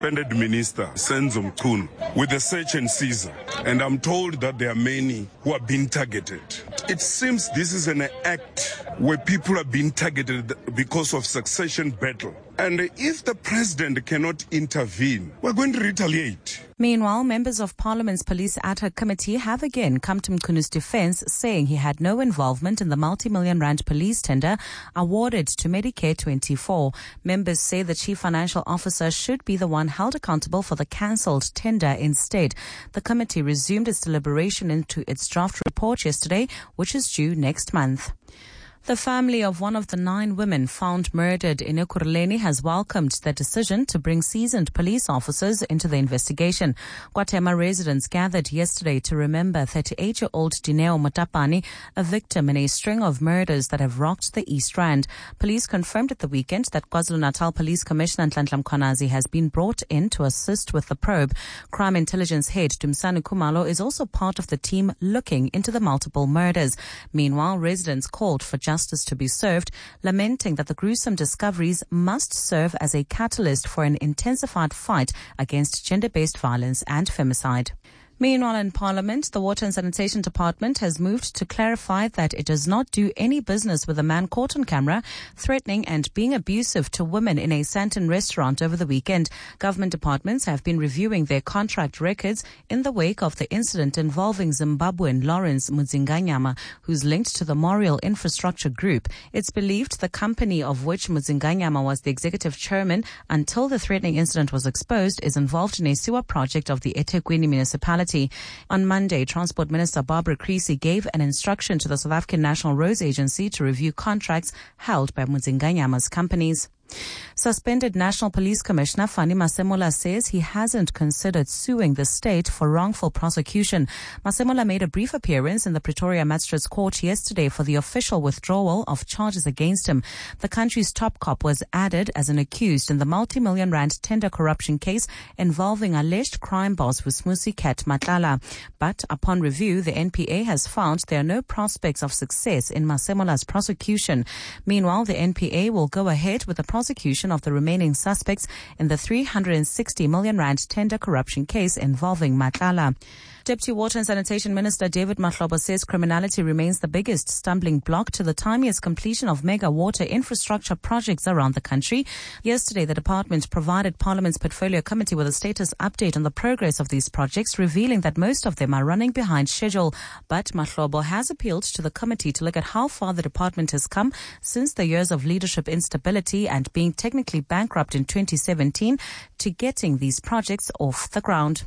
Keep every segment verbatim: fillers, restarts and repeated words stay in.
Suspended Minister Senzo Mchunu with a search and seizure, and I'm told that there are many who are being targeted. It seems this is an act where people are being targeted because of succession battle. And if the president cannot intervene, we're going to retaliate. Meanwhile, members of Parliament's Police Ad Hoc Committee have again come to Mchunu's defense, saying he had no involvement in the multi-million rand police tender awarded to Medicare twenty-four. Members say the chief financial officer should be the one held accountable for the cancelled tender instead. The committee resumed its deliberation into its draft report yesterday, which is due next month. The family of one of the nine women found murdered in Ekurhuleni has welcomed the decision to bring seasoned police officers into the investigation. KwaThema residents gathered yesterday to remember thirty-eight-year-old Dineo Motapani, a victim in a string of murders that have rocked the East Rand. Police confirmed at the weekend that KwaZulu-Natal Police Commissioner Nhlanhla Mkhwanazi has been brought in to assist with the probe. Crime Intelligence Head Dumisani Khumalo is also part of the team looking into the multiple murders. Meanwhile, residents called for justice to be served, lamenting that the gruesome discoveries must serve as a catalyst for an intensified fight against gender-based violence and femicide. Meanwhile, in Parliament, the Water and Sanitation Department has moved to clarify that it does not do any business with a man caught on camera threatening and being abusive to women in a Sandton restaurant over the weekend. Government departments have been reviewing their contract records in the wake of the incident involving Zimbabwean Lawrence Mudzinganyama, who's linked to the Memorial Infrastructure Group. It's believed the company of which Mudzinganyama was the executive chairman until the threatening incident was exposed is involved in a sewer project of the eThekwini municipality. On Monday, Transport Minister Barbara Creecy gave an instruction to the South African National Roads Agency to review contracts held by Mudzinganyama's companies. Suspended National Police Commissioner Fani Masemola says he hasn't considered suing the state for wrongful prosecution. Masemola made a brief appearance in the Pretoria Magistrates Court yesterday for the official withdrawal of charges against him. The country's top cop was added as an accused in the multi-million rand tender corruption case involving alleged crime boss Vusmusi Ket Matlala. But upon review, the N P A has found there are no prospects of success in Masemola's prosecution. Meanwhile, the N P A will go ahead with the prosecution of the remaining suspects in the three hundred sixty million rand tender corruption case involving Matlala. Deputy Water and Sanitation Minister David Mahlobo says criminality remains the biggest stumbling block to the timeliest completion of mega water infrastructure projects around the country. Yesterday, the department provided Parliament's Portfolio Committee with a status update on the progress of these projects, revealing that most of them are running behind schedule. But Mahlobo has appealed to the committee to look at how far the department has come since the years of leadership instability and being technically bankrupt in twenty seventeen to getting these projects off the ground.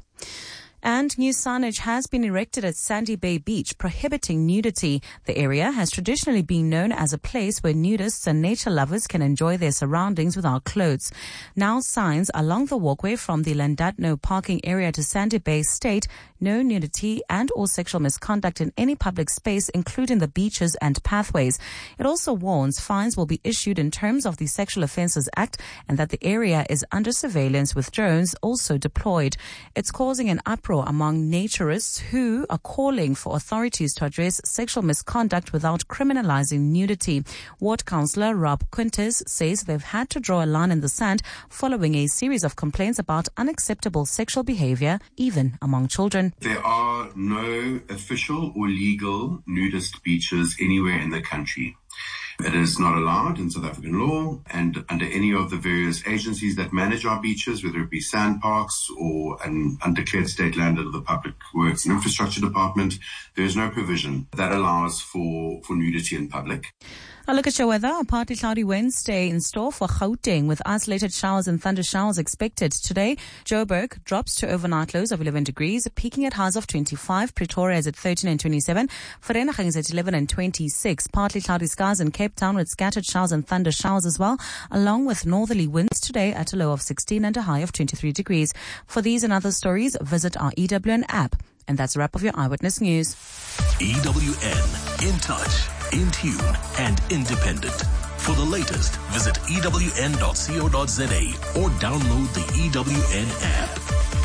And new signage has been erected at Sandy Bay Beach prohibiting nudity. The area has traditionally been known as a place where nudists and nature lovers can enjoy their surroundings without clothes. Now signs along the walkway from the Landadno parking area to Sandy Bay state no nudity and or sexual misconduct in any public space, including the beaches and pathways. It also warns fines will be issued in terms of the Sexual Offences Act and that the area is under surveillance with drones also deployed. It's causing an uproar among naturists who are calling for authorities to address sexual misconduct without criminalizing nudity. Ward Councillor Rob Quintes says they've had to draw a line in the sand following a series of complaints about unacceptable sexual behavior, even among children. There are no official or legal nudist beaches anywhere in the country. It is not allowed in South African law, and under any of the various agencies that manage our beaches, whether it be sand parks or an undeclared state land under the Public Works and Infrastructure Department, there is no provision that allows for, for nudity in public. A look at your weather. A partly cloudy Wednesday in store for Gauteng with isolated showers and thunder showers expected today. Joburg drops to overnight lows of eleven degrees, peaking at highs of twenty-five. Pretoria is at thirteen and twenty-seven. Vereeniging is at eleven and twenty-six. Partly cloudy skies in Cape Town with scattered showers and thunder showers as well, along with northerly winds today at a low of sixteen and a high of twenty-three degrees. For these and other stories, visit our E W N app. And that's a wrap of your Eyewitness News. E W N, in touch, in tune, and independent. For the latest, visit E W N dot co dot za or download the E W N app.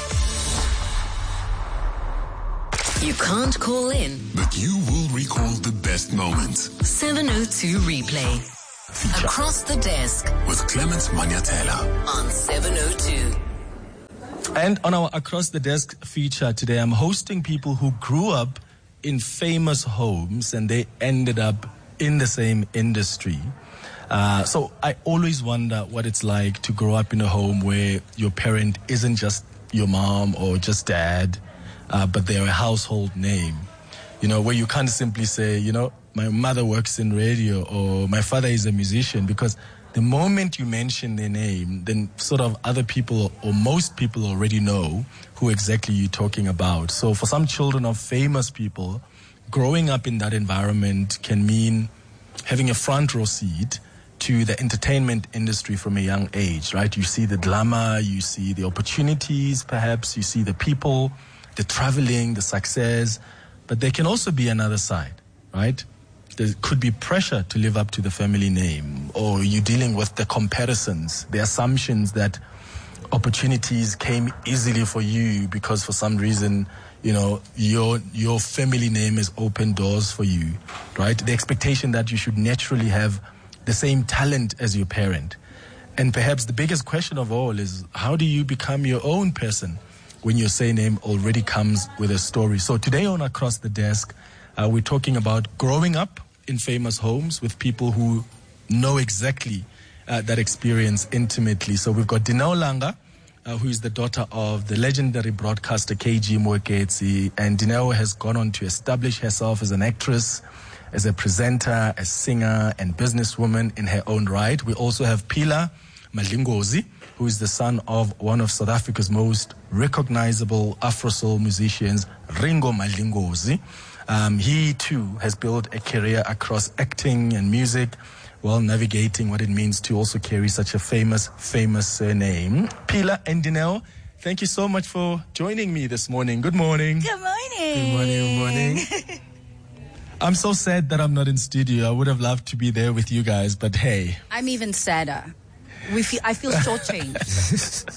You can't call in, but you will recall the best moments. seven oh two Replay. Feature. Across the Desk With Clements Manyatela on seven oh two. And on our Across the Desk feature today, I'm hosting people who grew up in famous homes and they ended up in the same industry. Uh, so I always wonder what it's like to grow up in a home where your parent isn't just your mom or just dad, uh, but they're a household name. You know, where you can't simply say, you know, my mother works in radio or my father is a musician, because the moment you mention their name, then sort of other people or most people already know who exactly you're talking about. So for some children of famous people, growing up in that environment can mean having a front row seat to the entertainment industry from a young age, right? You see the glamour, you see the opportunities, perhaps you see the people, the traveling, the success, but there can also be another side, right? There could be pressure to live up to the family name, or you're dealing with the comparisons, the assumptions that opportunities came easily for you because for some reason, you know, your your family name has opened doors for you, right? The expectation that you should naturally have the same talent as your parent. And perhaps the biggest question of all is, how do you become your own person when your surname already comes with a story? So today on Across the Desk, uh, we're talking about growing up in famous homes with people who know exactly uh, that experience intimately. So we've got Dineo Langa, uh, who is the daughter of the legendary broadcaster K G Moeketsi, and Dineo has gone on to establish herself as an actress, as a presenter, a singer, and businesswoman in her own right. We also have Phila Madlingozi, who is the son of one of South Africa's most recognizable Afro-soul musicians, Ringo Madlingozi. Um, he, too, has built a career across acting and music while navigating what it means to also carry such a famous, famous surname. Phila and Dineo, thank you so much for joining me this morning. Good morning. Good morning. Good morning, good morning. I'm so sad that I'm not in studio. I would have loved to be there with you guys, but hey. I'm even sadder. We feel, I feel shortchanged.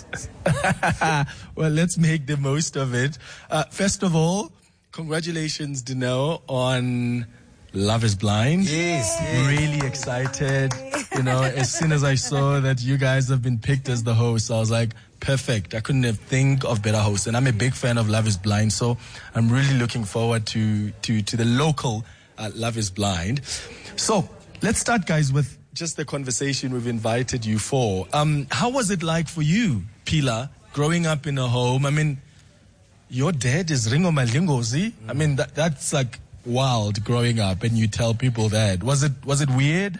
Well, let's make the most of it. Uh, first of all, congratulations, Dineo, on Love is Blind. Yes, yes. Really excited. You know, as soon as I saw that you guys have been picked as the hosts, I was like, perfect. I couldn't have think of better hosts. And I'm a big fan of Love is Blind, so I'm really looking forward to, to, to the local uh, Love is Blind. So let's start, guys, with just the conversation we've invited you for. Um, how was it like for you, Phila, growing up in a home? I mean, your dad is Ringo Madlingozi. Mm. I mean, that, that's like wild growing up, and you tell people that. Was it was it weird?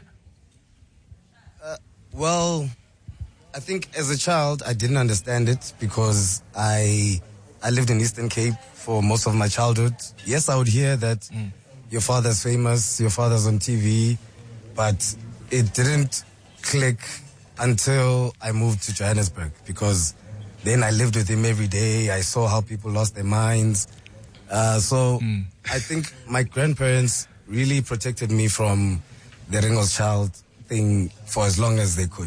Uh, well, I think as a child, I didn't understand it because I I lived in Eastern Cape for most of my childhood. Yes, I would hear that mm. your father's famous, your father's on T V, but it didn't click until I moved to Johannesburg, because then I lived with him every day. I saw how people lost their minds. Uh, so mm. I think my grandparents really protected me from the Ringo's Child thing for as long as they could.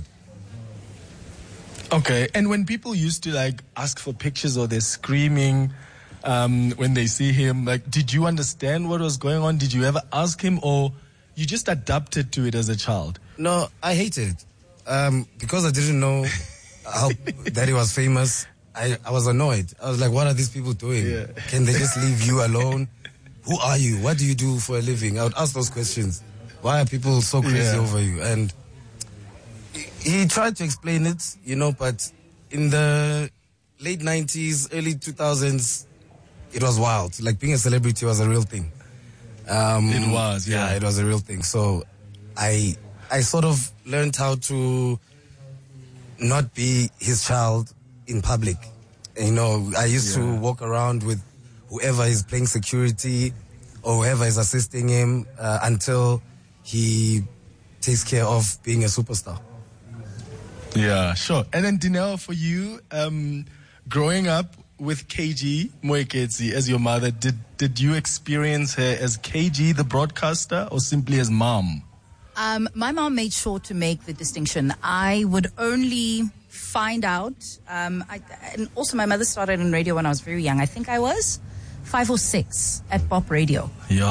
Okay, and when people used to like ask for pictures or they're screaming um, when they see him, like, did you understand what was going on? Did you ever ask him, or you just adapted to it as a child? No, I hated it. Um, because I didn't know how that he was famous, I, I was annoyed. I was like, what are these people doing? Yeah. Can they just leave you alone? Who are you? What do you do for a living? I would ask those questions. Why are people so crazy yeah. over you? And he tried to explain it, you know, but in the late nineties, early two thousands, it was wild. Like, being a celebrity was a real thing. Um, it was, yeah. Yeah, it was a real thing. So I I sort of learned how to not be his child in public. You know, I used yeah. to walk around with whoever is playing security or whoever is assisting him uh, until he takes care of being a superstar. Yeah, sure. And then Dineo, for you, um, growing up with K G Moeketsi as your mother, did did you experience her as K G the broadcaster or simply as mom? Um, my mom made sure to make the distinction. I would only find out, um, I, and also my mother started in radio when I was very young. I think I was five or six at Pop Radio. Yeah.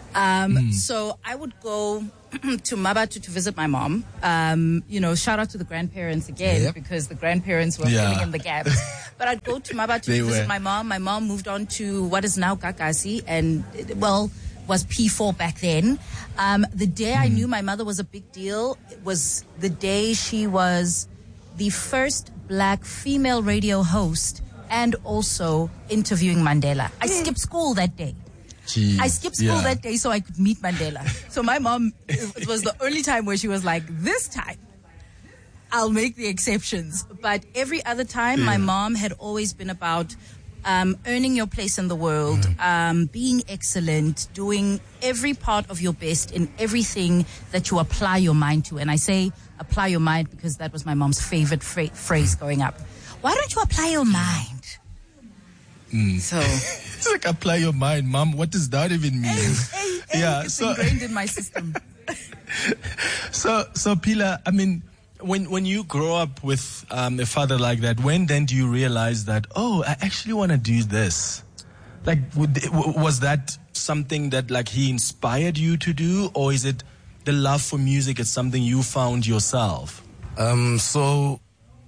Um, mm. So I would go to Mabatu to visit my mom. Um, you know, shout out to the grandparents again, yep. because the grandparents were yeah. filling in the gaps. But I'd go to Mabatu to visit were. my mom. My mom moved on to what is now Kakasi, and well, was P four back then. Um, the day mm. I knew my mother was a big deal was the day she was the first black female radio host and also interviewing Mandela. I skipped school that day. Jeez. I skipped school yeah. that day so I could meet Mandela. So my mom, it was the only time where she was like, this time, I'll make the exceptions. But every other time, yeah. my mom had always been about um, earning your place in the world, mm. um, being excellent, doing every part of your best in everything that you apply your mind to. And I say apply your mind because that was my mom's favorite fra- phrase growing up. Why don't you apply your mind? Mm. So it's like apply your mind, Mom. What does that even mean? Hey, hey, yeah, it's so ingrained in my system. so, so Pilar, I mean, when when you grow up with um, a father like that, when then do you realize that, oh, I actually want to do this? Like, would, was that something that like he inspired you to do, or is it the love for music? It's something you found yourself. Um. So,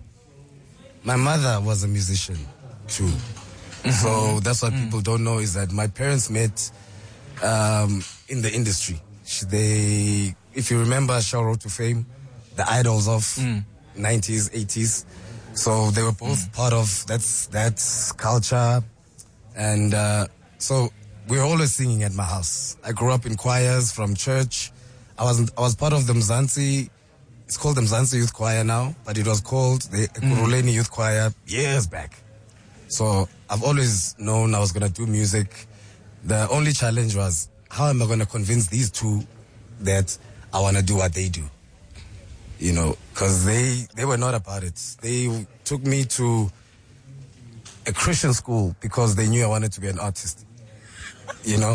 my mother was a musician too. Mm-hmm. So that's what mm. people don't know is that my parents met um, in the industry. They, if you remember Show Road to Fame, the idols of mm. nineties, eighties. So they were both mm. part of that's that culture. And uh, so we were always singing at my house. I grew up in choirs from church. I was I was part of the Mzansi. It's called the Mzansi Youth Choir now, but it was called the Ekurhuleni mm. Youth Choir years back. So I've always known I was going to do music. The only challenge was, how am I going to convince these two that I want to do what they do? You know, because they, they were not about it. They took me to a Christian school because they knew I wanted to be an artist. You know?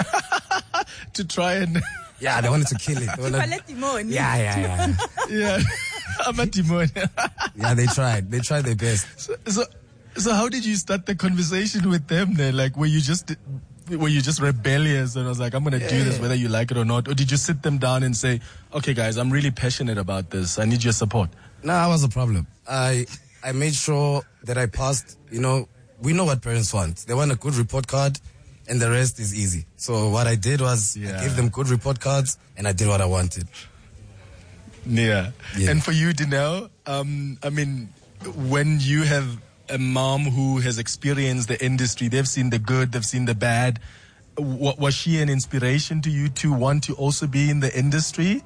To try and... Yeah, they wanted to kill it. They wanted... Yeah, yeah, yeah. Yeah. I'm a demon. Yeah, they tried. They tried their best. So, so, so how did you start the conversation with them then? Like, were you just... Were you just rebellious and I was like, I'm going to yeah. do this whether you like it or not? Or did you sit them down and say, okay, guys, I'm really passionate about this. I need your support? No, I was a problem. I I made sure that I passed, you know, we know what parents want. They want a good report card and the rest is easy. So what I did was yeah. I gave them good report cards and I did what I wanted. Yeah. yeah. And for you, Dineo, um, I mean, when you have a mom who has experienced the industry, they've seen the good, they've seen the bad. W- was she an inspiration to you to want to also be in the industry?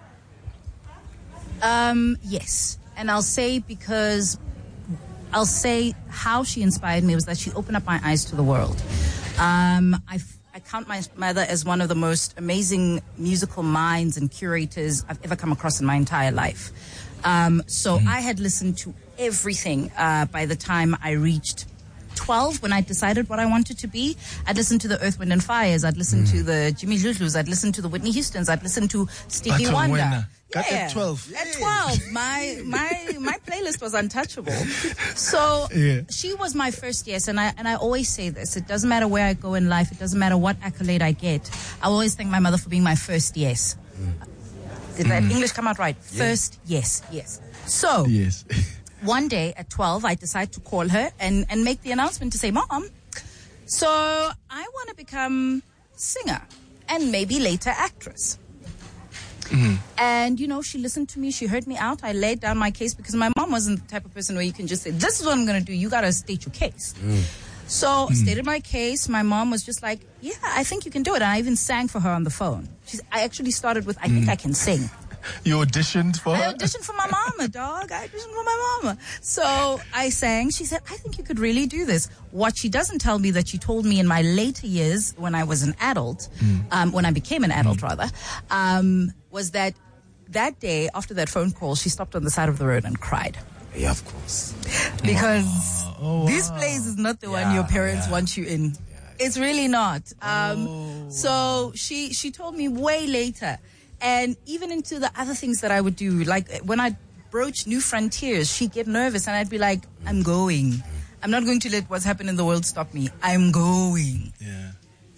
Um, yes. And I'll say because, I'll say how she inspired me was that she opened up my eyes to the world. Um, I, I count my mother as one of the most amazing musical minds and curators I've ever come across in my entire life. Um, so mm. I had listened to everything uh, by the time I reached twelve, when I decided what I wanted to be. I'd listen to the Earth, Wind and Fires. I'd listen mm. to the Jimmy Dludlus. I'd listen to the Whitney Houstons. I'd listen to Stevie Bato Wonder. Wena. Got Yeah. at twelve. At twelve, my my my playlist was untouchable. So Yeah. she was my first yes, and I and I always say this: it doesn't matter where I go in life, it doesn't matter what accolade I get. I always thank my mother for being my first yes. Mm. Did that English come out right? Yeah. First yes, yes. So Yes. one day at twelve, I decide to call her and and make the announcement to say, Mom, so I want to become singer and maybe later actress. Mm-hmm. And, you know, she listened to me. She heard me out. I laid down my case because my mom wasn't the type of person where you can just say, this is what I'm going to do. You got to state your case. Mm. So mm. stated my case. My mom was just like, yeah, I think you can do it. And I even sang for her on the phone. She's, I actually started with, I mm. think I can sing. You auditioned for her? I auditioned for my mama, dog. I auditioned for my mama. So I sang. She said, I think you could really do this. What she doesn't tell me that she told me in my later years when I was an adult, mm. um, when I became an adult mm. rather, um, was that that day after that phone call, she stopped on the side of the road and cried. Yeah, of course. Because wow. Oh, this wow. place is not the Yeah, one your parents yeah. want you in. It's really not. Um, Oh, so she, she told me way later. And even into the other things that I would do, like when I broach new frontiers, she'd get nervous and I'd be like, I'm going. I'm not going to let what's happened in the world stop me. I'm going. Yeah.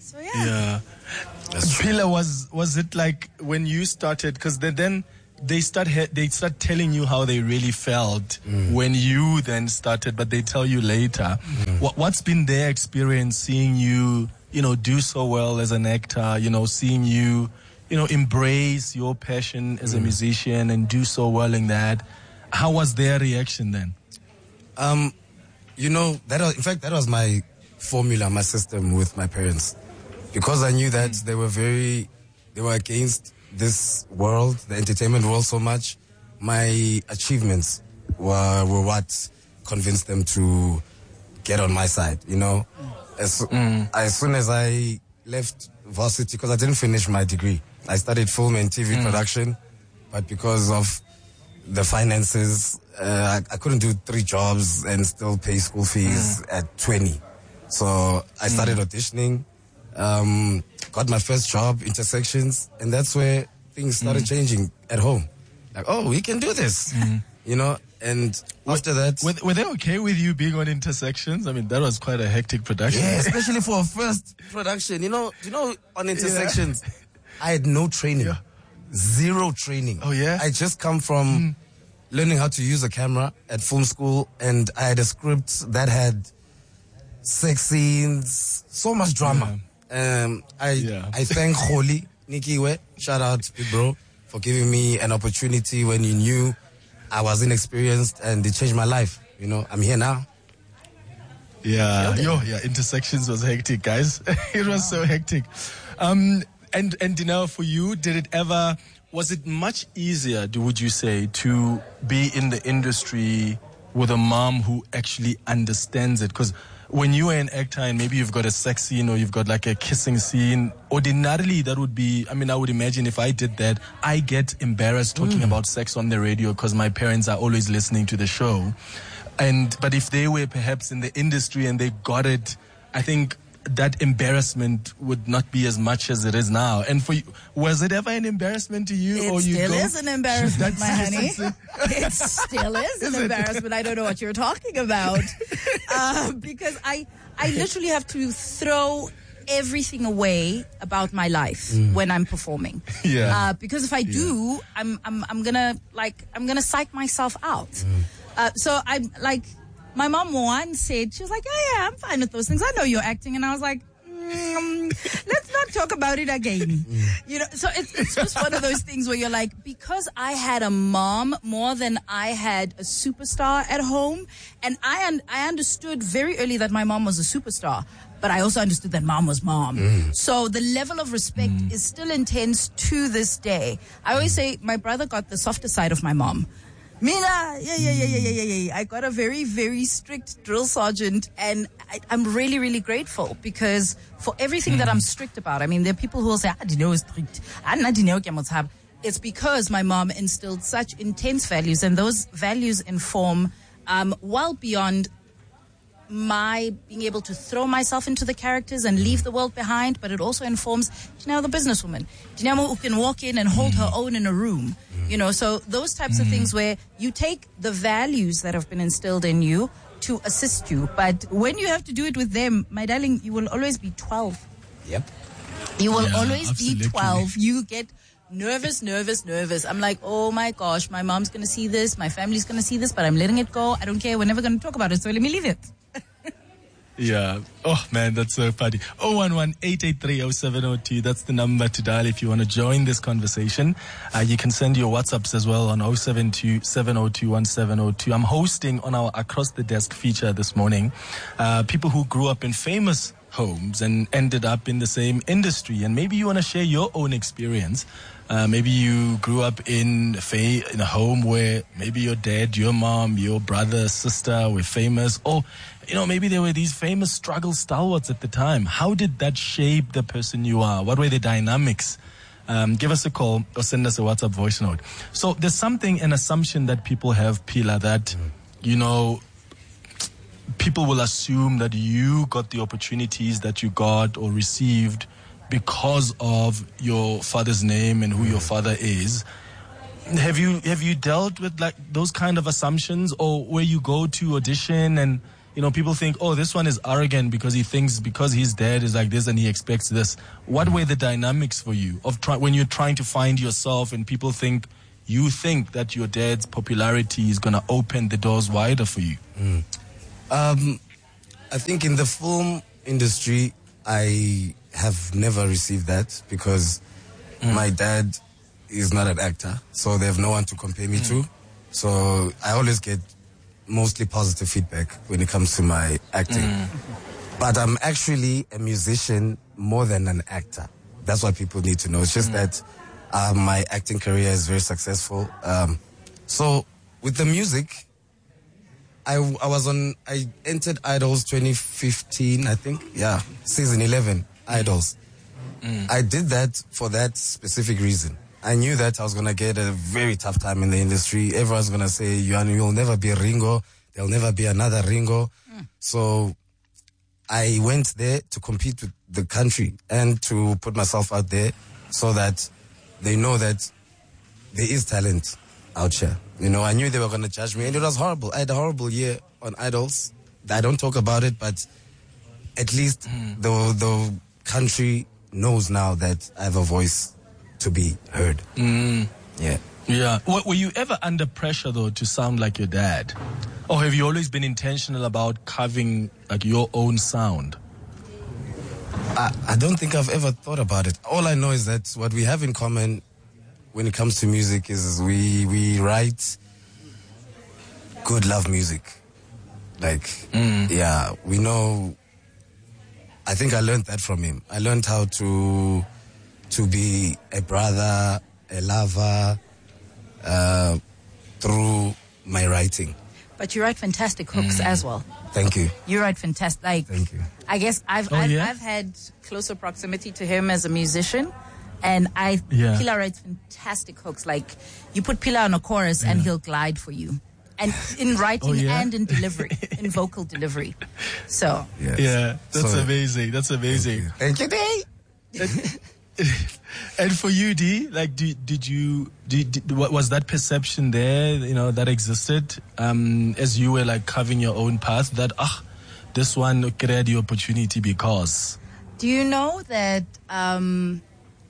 So yeah. Yeah. Pila, was was it like when you started? Because then then they start he- they start telling you how they really felt Mm. when you then started, but they tell you later. Mm. What, what's been their experience seeing you, you know, do so well as an actor? You know, seeing you, you know, embrace your passion as a musician and do so well in that. How was their reaction then? Um, you know, that was, in fact, that was my formula, my system with my parents. Because I knew that they were very, they were against this world, the entertainment world so much. My achievements were, were what convinced them to get on my side, you know. As, Mm. as soon as I left varsity, because I didn't finish my degree, I studied film and T V Mm. production, but because of the finances, uh, I, I couldn't do three jobs and still pay school fees Mm. at twenty. So I started auditioning, um, got my first job, Intersections, and that's where things started Mm. changing at home. Like, oh, we can do this, you know. And after that, Were, were they okay with you being on Intersections? I mean, that was quite a hectic production. yeah, especially for a first production, you know, you know, on Intersections, I had no training, Yeah. zero training. Oh, yeah? I just come from learning how to use a camera at film school, and I had a script that had sex scenes, so much drama. Um, I Yeah. I thank Kholi Nikiwe, shout out big bro, for giving me an opportunity when he knew I was inexperienced, and it changed my life. You know, I'm here now. Yeah, yo, yeah, Intersections was hectic, guys. It was so hectic. Um, and and you know, for you, did it ever? Was it much easier, do- would you say, to be in the industry with a mom who actually understands it? Because when you are an actor and maybe you've got a sex scene or you've got like a kissing scene, ordinarily that would be, I mean, I would imagine if I did that, I get embarrassed talking about sex on the radio because my parents are always listening to the show. And, but if they were perhaps in the industry and they got it, I think that embarrassment would not be as much as it is now. And for you, was it ever an embarrassment to you? It or you still go, is an embarrassment, my honey. That's- It still is, Is an it? embarrassment. I don't know what you're talking about. Uh, because I, I literally have to throw everything away about my life when I'm performing. Yeah. Uh, because if I do, I'm, I'm, I'm gonna, like, I'm gonna psych myself out. Uh, so I'm like, my mom once said, she was like, yeah, yeah, I'm fine with those things. I know you're acting. And I was like, mm, let's not talk about it again. You know, so it's, it's just one of those things where you're like, because I had a mom more than I had a superstar at home. And I, un- I understood very early that my mom was a superstar, but I also understood that mom was mom. So the level of respect is still intense to this day. I always say my brother got the softer side of my mom. Mina, yeah, yeah, yeah, yeah, yeah, yeah, yeah. I got a very, very strict drill sergeant, and I, I'm really, really grateful because for everything that I'm strict about, I mean, there are people who will say, ah, Dineo is strict. Ah, na Dineo ke motho have. It's because my mom instilled such intense values, and those values inform um, well beyond my being able to throw myself into the characters and leave the world behind, but it also informs, you know, the businesswoman, you know, who can walk in and hold her own in a room, you know, so those types of things where you take the values that have been instilled in you to assist you. But when you have to do it with them, my darling, you will always be twelve. Yep. You will Yeah, always absolutely. be twelve. You get nervous, nervous, nervous. I'm like, oh my gosh, my mom's going to see this. My family's going to see this, but I'm letting it go. I don't care. We're never going to talk about it. So let me leave it. Yeah. Oh, man, that's so funny. oh one one, eight eight three, oh seven oh two. That's the number to dial if you want to join this conversation. Uh, you can send your WhatsApps as well on oh seven two, seven oh two, one seven oh two. I'm hosting on our Across the Desk feature this morning uh, people who grew up in famous homes and ended up in the same industry. And maybe you want to share your own experience. Uh, maybe you grew up in a, fa- in a home where maybe your dad, your mom, your brother, sister were famous, or you know, maybe there were these famous struggle stalwarts at the time. How did that shape the person you are? What were the dynamics? Um, give us a call or send us a WhatsApp voice note. So there's something, an assumption that people have, Pila, that, you know, people will assume that you got the opportunities that you got or received because of your father's name and who your father is. Have you have you dealt with like those kind of assumptions, or where you go to audition and you know, people think, oh, this one is arrogant because he thinks because his dad is like this and he expects this. What were the dynamics for you of try- when you're trying to find yourself and people think, you think that your dad's popularity is going to open the doors wider for you? Mm. Um, I think in the film industry, I have never received that because mm. my dad is not an actor, so they have no one to compare me mm. to. So I always get mostly positive feedback when it comes to my acting. Mm. But I'm actually a musician more than an actor. That's what people need to know. It's just mm. that uh, my acting career is very successful. Um, so with the music, I, I was on, I entered Idols twenty fifteen, I think. Yeah, season eleven, Idols. Mm. I did that for that specific reason. I knew that I was going to get a very tough time in the industry. Everyone's going to say, you'll never be a Ringo. There'll never be another Ringo. Mm. So I went there to compete with the country and to put myself out there so that they know that there is talent out here. You know, I knew they were going to judge me, and it was horrible. I had a horrible year on Idols. I don't talk about it, but at least mm. the, the country knows now that I have a voice to be heard. Mm. Yeah. Yeah. W- were you ever under pressure, though, to sound like your dad? Or have you always been intentional about carving like your own sound? I, I don't think I've ever thought about it. All I know is that what we have in common when it comes to music is we, we write good love music. Like, mm. yeah, we know... I think I learned that from him. I learned how to... to be a brother, a lover, uh, through my writing. But you write fantastic hooks mm. as well. Thank you. You write fantastic. Like, Thank you. I guess I've oh, I've, yeah? I've had closer proximity to him as a musician, and I yeah. Pila writes fantastic hooks. Like, you put Pila on a chorus yeah. and he'll glide for you, and in writing oh, yeah? and in delivery, in vocal delivery. So yes. yeah, that's so, amazing. That's amazing. Thank you, Thank you D. And for you, D, like, did, did you, did, did, was that perception there, you know, that existed um, as you were like carving your own path that, ah, this one created the opportunity because? Do you know that um,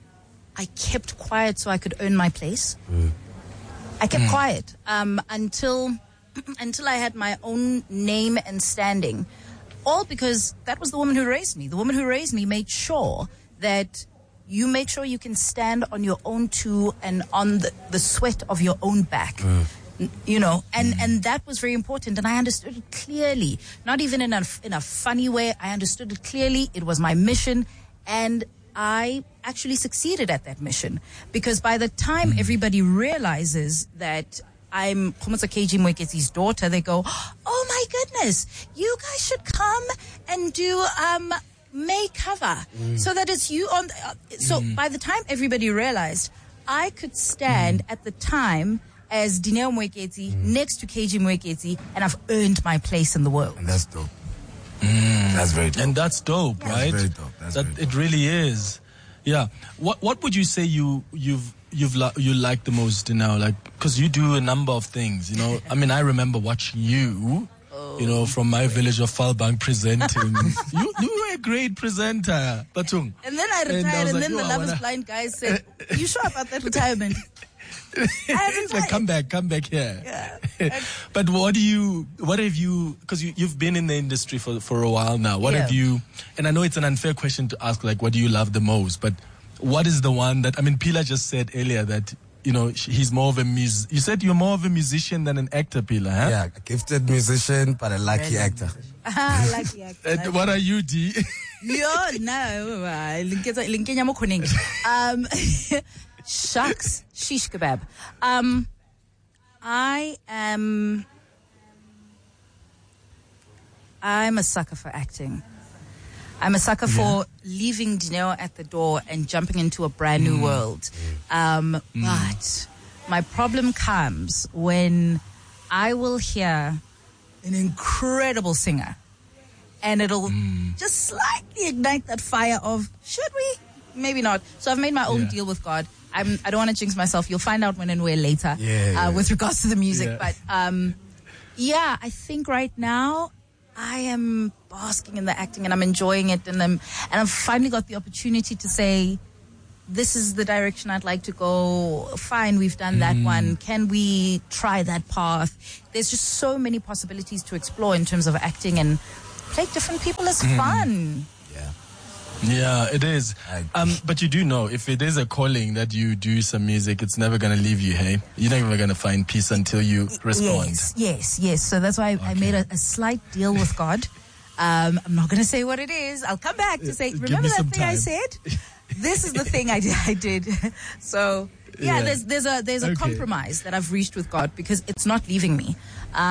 I kept quiet so I could earn my place? Mm. I kept mm. quiet um, until until I had my own name and standing. All because that was the woman who raised me. The woman who raised me made sure that you make sure you can stand on your own two and on the, the sweat of your own back. Mm. You know, and, mm. and that was very important. And I understood it clearly, not even in a, in a funny way. I understood it clearly. It was my mission. And I actually succeeded at that mission. Because by the time mm. everybody realizes that I'm Khomotso K G Moeketsi's daughter, they go, oh my goodness, you guys should come and do, um, May cover mm. so that it's you on. Uh, so mm. by the time everybody realized, I could stand mm. at the time as Dineo Moeketsi mm. next to K G Moeketsi, and I've earned my place in the world. And that's dope. Mm. That's very dope. And that's dope, yeah. right? That's very dope. That's that, very dope. It really is. Yeah. What What would you say you you've you've li- you like the most now? Like, because you do a number of things. You know, I mean, I remember watching you. You know, from my village of Falbang presenting. you, you were a great presenter, Batung. And then I retired, and, I and like, then the Love wanna... is Blind guys said, you sure about that retirement? I like, come back, come back here. Yeah. But what do you, what have you, because you, you've been in the industry for, for a while now. What yeah. have you, and I know it's an unfair question to ask, like, what do you love the most? But what is the one that, I mean, Pila just said earlier that, you know, he's more of a mus. You said you're more of a musician than an actor, Pila, huh? Yeah, a gifted musician, but a lucky Red actor. Ah, lucky actor. And what are you, D? Yo, no. Um, shucks, shish kebab. Um, I am. I'm a sucker for acting. I'm a sucker for yeah. leaving Dineo at the door and jumping into a brand new mm. world. Um, mm. But my problem comes when I will hear an incredible singer and it'll mm. just slightly ignite that fire of, should we? Maybe not. So I've made my own yeah. deal with God. I'm, I don't want to jinx myself. You'll find out when and where later yeah, uh, yeah. with regards to the music. Yeah. But um, yeah, I think right now, I am basking in the acting and I'm enjoying it, and I'm and I've finally got the opportunity to say, this is the direction I'd like to go. Fine, we've done that mm. one. Can we try that path? There's just so many possibilities to explore in terms of acting, and play different people is mm. fun. Yeah. Yeah, it is. Um, but you do know, if it is a calling that you do some music, it's never going to leave you, hey? You're never going to find peace until you respond. Yes, yes, yes. So that's why I, okay. I made a, a slight deal with God. Um, I'm not going to say what it is. I'll come back to say, remember that thing time. I said? This is the thing I did. I did. So, yeah, yeah. there's there's a there's a okay. compromise that I've reached with God, because it's not leaving me.